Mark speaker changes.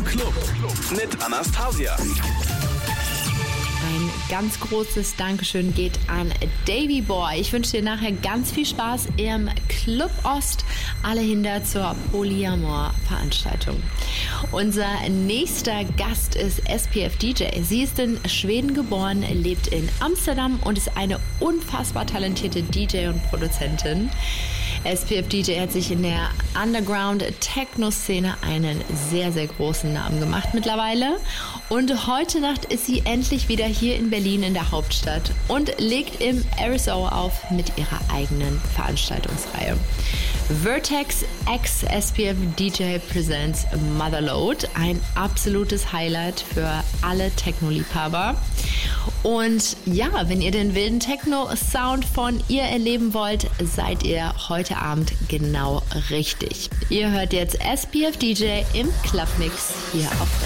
Speaker 1: im Club mit Anastasia.
Speaker 2: Ein ganz großes Dankeschön geht an Davy Boy. Ich wünsche dir nachher ganz viel Spaß im Club Ost. Alle hinter zur Polyamor-Veranstaltung. Unser nächster Gast ist SPF DJ. Sie ist in Schweden geboren, lebt in Amsterdam und ist eine unfassbar talentierte DJ und Produzentin. SPF DJ hat sich in der Underground-Techno-Szene einen sehr, sehr großen Namen gemacht mittlerweile. Und heute Nacht ist sie endlich wieder hier in Berlin in der Hauptstadt und legt im RSO auf mit ihrer eigenen Veranstaltungsreihe. Vertex X SPF DJ Presents Motherload, ein absolutes Highlight für alle Techno-Liebhaber. Und ja, wenn ihr den wilden Techno-Sound von ihr erleben wollt, seid ihr heute Abend genau richtig. Ihr hört jetzt SPF DJ im Clubmix hier auf